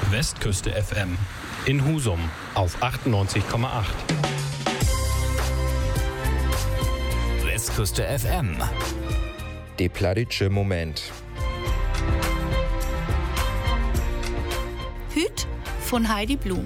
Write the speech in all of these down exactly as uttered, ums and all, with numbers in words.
Westküste F M in Husum auf achtundneunzig Komma acht. Westküste F M. Der plattdeutsche Moment. Hüt von Heidi Blum.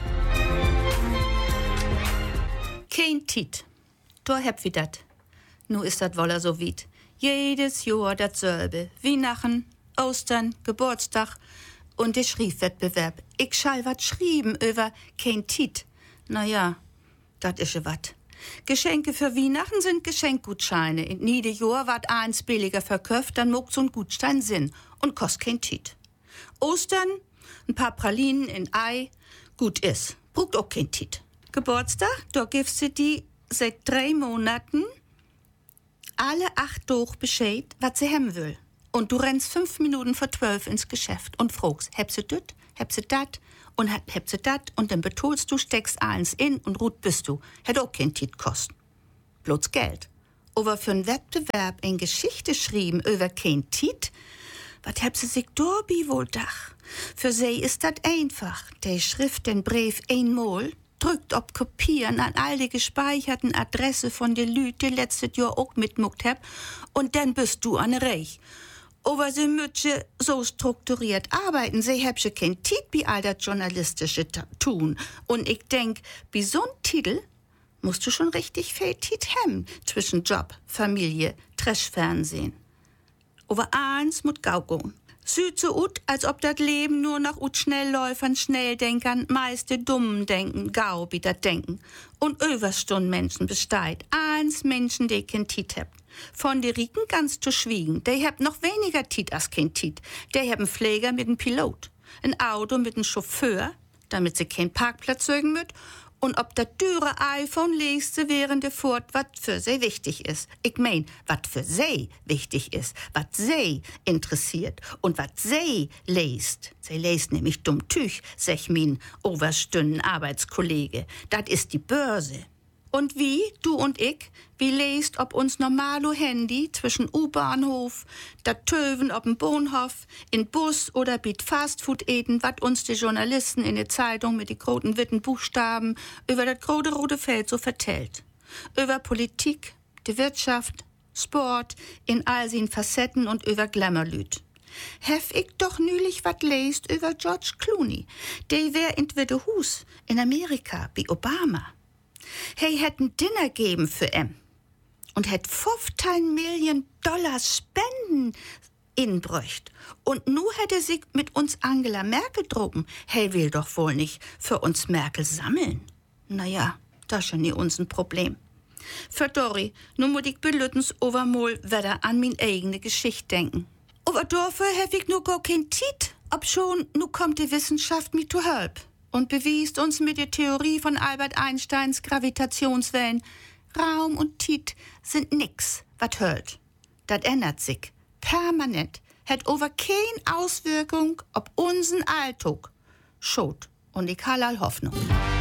Kein Tiet. Da heb wie dat. Nu ist dat woller so weit. Jedes Jahr datselbe. Weihnachten, Ostern, Geburtstag und der Schriefwettbewerb. Ich schall wat schrieben über kein Tiet. Na ja, dat ische wat. Geschenke für Weihnachten sind Geschenkgutscheine. In niede Jahr wat eins billiger verkauft, dann mogt so'n Gutschein Sinn und kost kein Tiet. Ostern, ein paar Pralinen in Ei, gut is. Brugt auch kein Tiet. Geburtstag, da gibst du die seit drei Monaten alle acht durch Bescheid, was sie haben will. Und du rennst fünf Minuten vor zwölf ins Geschäft und fragst, heb sie düt, heb sie dat und heb sie dat und dann betolst du, steckst eins in und ruht bist du. Hätt auch kein Tiet kosten. Bloß Geld. Aber für einen Wettbewerb in Geschichte schrieben über kein Tiet, wat heb sie sich dorbi wohl dach? Für sie ist dat einfach. Der Schrift den Brief einmal, drückt ob Kopieren an all die gespeicherten Adresse von de Lüt, die letztes Jahr auch mitmuckt hab, und dann bist du an Reich. Aber sie mütze so strukturiert arbeiten, sie hebsche kein Tiet wie all das Journalistische tun. Und ich denk, wie so'n Titel musst du schon richtig viel Tiet haben zwischen Job, Familie, Trash-Fernsehen. Aber eins mut Gaugung. Süd so ut, als ob das Leben nur noch ut Schnellläufern, Schnelldenkern, meiste Dummen denken, gau wie dat denken. Und Überstunden Menschen besteht. Eins Menschen, die kein Tiet habt. Von de Riken ganz zu schwiegen. Die habt noch weniger Tiet als kein Tiet. Die haben Pfleger mit einem Pilot. Ein Auto mit einem Chauffeur, damit sie keinen Parkplatz zögen müt. Und ob das dürre iPhone liest sie während der Fahrt, was für sie wichtig ist. Ich mein, was für sie wichtig ist, was sie interessiert und was sie liest. Sie liest nämlich dumm Tüch, sech min Oberstünden Arbeitskollege. Das ist die Börse. Und wie, du und ich, wie lest ob uns normalo Handy zwischen U-Bahnhof, dat Töven ob'n Bahnhof, in Bus oder biet Fastfood eten, wat uns die Journalisten in der Zeitung mit die großen witten Buchstaben über das große rote Feld so vertellt. Über Politik, die Wirtschaft, Sport, in all seinen Facetten und über Glamourlüt. Hef ich doch nülich wat lest über George Clooney, der wär in Witte Hus in Amerika wie Obama. Hey, hätten Dinner geben für em und hätt fünfzehn Millionen Dollar Spenden inbrücht. Und nu hätte sich mit uns Angela Merkel droben. Hey, will doch wohl nicht für uns Merkel sammeln. Naja, das ist ja nie unser Problem. Für Dori, nu muss ich belüttens overmol wieder an min eigene Geschichte denken. Aber dafür hef ich nu gar kein Tiet, ob schon nu kommt die Wissenschaft mir zu help. Und bewiest uns mit der Theorie von Albert Einsteins Gravitationswellen, Raum und Tiet sind nix, wat hört. Dat ändert sich permanent, hat over keine Auswirkung ob unseren Alltag. Schot und ich hallal Hoffnung.